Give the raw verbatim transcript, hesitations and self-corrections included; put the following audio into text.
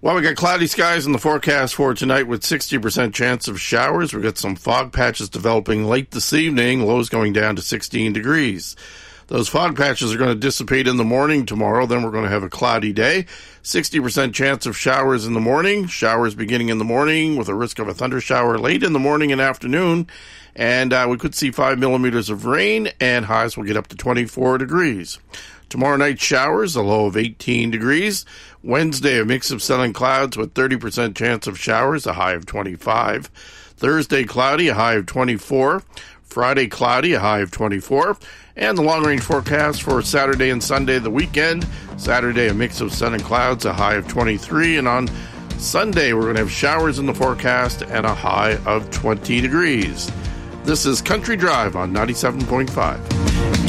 Well, we got cloudy skies in the forecast for tonight with sixty percent chance of showers. We've got some fog patches developing late this evening, lows going down to sixteen degrees. Those fog patches are going to dissipate in the morning tomorrow. Then we're going to have a cloudy day. sixty percent chance of showers in the morning. Showers beginning in the morning with a risk of a thunder shower late in the morning and afternoon. And uh, we could see five millimeters of rain, and highs will get up to twenty-four degrees. Tomorrow night, showers, a low of eighteen degrees. Wednesday, a mix of sun and clouds with thirty percent chance of showers, a high of twenty-five. Thursday, cloudy, a high of twenty-four. Friday, cloudy, a high of twenty-four. And the long-range forecast for Saturday and Sunday, the weekend. Saturday, a mix of sun and clouds, a high of twenty-three. And on Sunday, we're going to have showers in the forecast and a high of twenty degrees. This is Country Drive on ninety-seven point five.